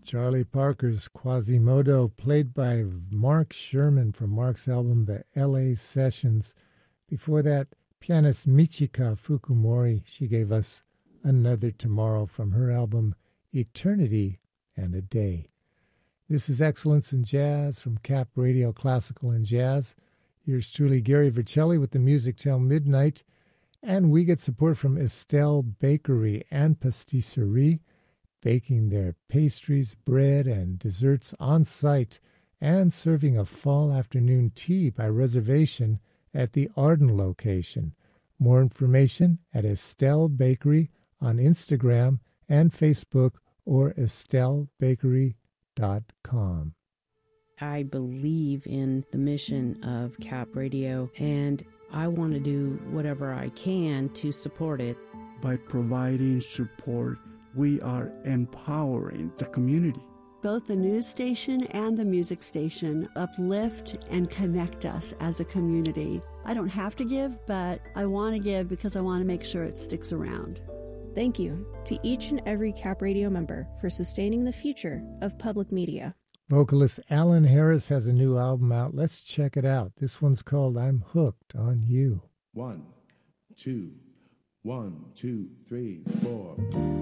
Charlie Parker's Quasimodo, played by Mark Sherman from Mark's album The L.A. Sessions. Before that, pianist Michika Fukumori. She gave us Another Tomorrow from her album Eternity and a Day. This is Excellence in Jazz from Cap Radio Classical and Jazz. Yours truly, Gary Vercelli, with the music till midnight. And we get support from Estelle Bakery and Pastisserie, baking their pastries, bread, and desserts on site, and serving a fall afternoon tea by reservation at the Arden location. More information at Estelle Bakery on Instagram and Facebook, or estellebakery.com. I believe in the mission of Cap Radio, and I want to do whatever I can to support it. By providing support, we are empowering the community. Both the news station and the music station uplift and connect us as a community. I don't have to give, but I want to give because I want to make sure it sticks around. Thank you to each and every Cap Radio member for sustaining the future of public media. Vocalist Alan Harris has a new album out. Let's check it out. This one's called I'm Hooked on You. 1, 2, 1, 2, 3, 4.